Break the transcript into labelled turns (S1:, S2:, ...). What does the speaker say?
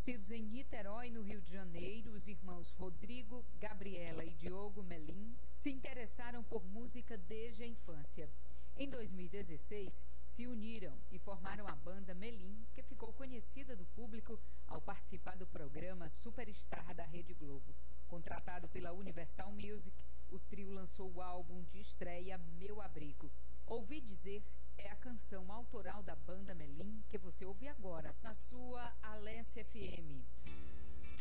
S1: Nascidos em Niterói, no Rio de Janeiro, os irmãos Rodrigo, Gabriela e Diogo Melim se interessaram por música desde a infância. Em 2016, se uniram e formaram a banda Melim, que ficou conhecida do público ao participar do programa Superstar da Rede Globo. Contratado pela Universal Music, o trio lançou o álbum de estreia Meu Abrigo. Ouvi Dizer é a canção autoral da banda Melim que você ouve agora na sua Alessia FM.